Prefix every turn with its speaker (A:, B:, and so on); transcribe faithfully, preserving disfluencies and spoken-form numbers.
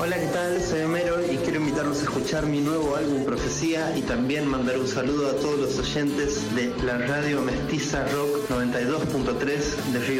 A: Hola, ¿qué tal? Soy Homero y quiero invitarlos a escuchar mi nuevo álbum Profecía y también mandar un saludo a todos los oyentes de la radio Mestiza Rock noventa y dos punto tres de Río